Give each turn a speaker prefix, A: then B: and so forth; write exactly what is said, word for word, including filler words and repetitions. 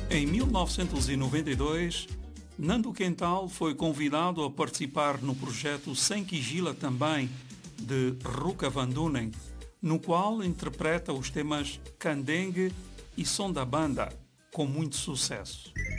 A: Em mil novecentos e noventa e dois, Nando Quental foi convidado a participar no projeto Senkigila também, de Ruka Van Dunen, no qual interpreta os temas Kandengue e Som da Banda, com muito sucesso.